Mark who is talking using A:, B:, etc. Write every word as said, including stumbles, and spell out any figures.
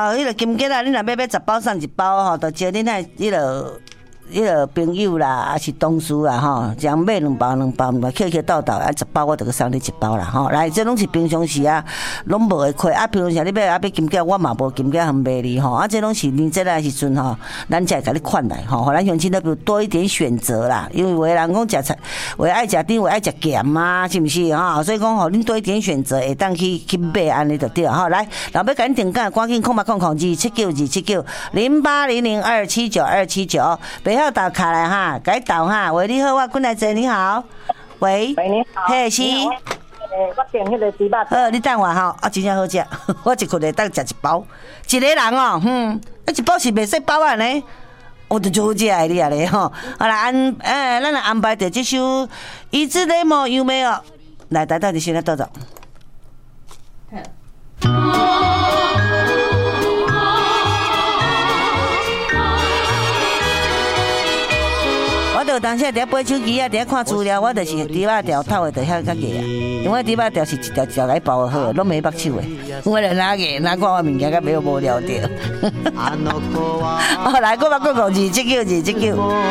A: 吼，迄个金桔啊，你若要买十包送一包吼，就招恁遐迄个。迄个朋友啦，还是同事啦，吼，这样买两包两包，嘛扣扣斗斗，啊，一包我就去送你一包啦，吼。来，这拢是平常时啊，拢无会亏啊。平常时你要啊要金桔，我嘛无金桔通卖你吼。啊，这拢是年节来时阵吼，咱才会甲你款来吼，互咱乡亲都比如多一点选择啦。因为有的人讲食菜，有的爱食甜，有的爱食咸啊，是毋是吼？所以讲吼，恁多一点选择，会当去去买安尼就对吼。来，若要甲恁订购，赶紧空八空空二七九二七九零八零零二七九二七九。不要打卡来哈，改倒哈。喂，你好，我滚来者，你好。喂，
B: 喂，你好。
A: 嘿，是。
B: 诶，我订迄个猪肉。
A: 好，你等我哈，啊，真正好食。我一困会当食一包，一个人哦，嗯，啊一包是袂使包啊呢。我就就好食的你啊咧吼。好啦，安诶，咱来安排着这首《一枝雷梦》有没有？来，大家就先来倒倒。我就当时伫买手机啊，伫看资料，我就是猪肉条透的，就遐较硬啊。因为猪肉条是一条一条来包好的，拢没目睭的。我来哪个哪看我物件，甲没有无聊着。好，来，我把广告二七九二七九。